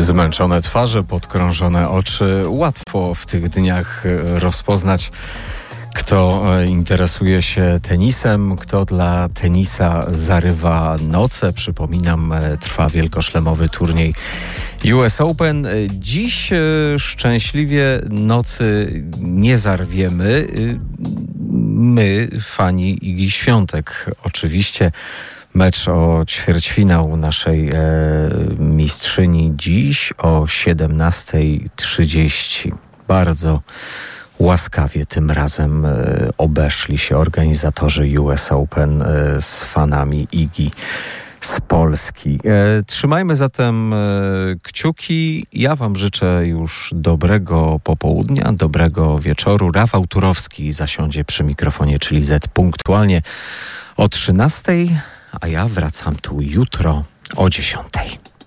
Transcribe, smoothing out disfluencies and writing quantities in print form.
Zmęczone twarze, podkrążone oczy. Łatwo w tych dniach rozpoznać, kto interesuje się tenisem, kto dla tenisa zarywa noce. Przypominam, trwa wielkoszlemowy turniej US Open. Dziś szczęśliwie nocy nie zarwiemy. My, fani Igi Świątek, oczywiście. Mecz o ćwierćfinał naszej mistrzyni dziś o 17:30. Bardzo łaskawie tym razem obeszli się organizatorzy US Open z fanami Igi z Polski. Trzymajmy zatem kciuki. Ja wam życzę już dobrego popołudnia, dobrego wieczoru. Rafał Turowski zasiądzie przy mikrofonie, czyli Z punktualnie o 13:00. A ja wracam tu jutro o 10:00.